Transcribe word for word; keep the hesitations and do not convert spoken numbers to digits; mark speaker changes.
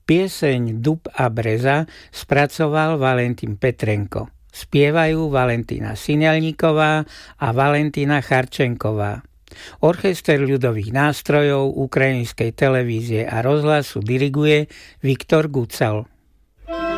Speaker 1: Pieseň Dub a breza spracoval Valentín Petrenko. Spievajú Valentína Sinelníková a Valentína Charčenková. Orchester ľudových nástrojov Ukrajinskej televízie a rozhlasu diriguje Viktor Gucal.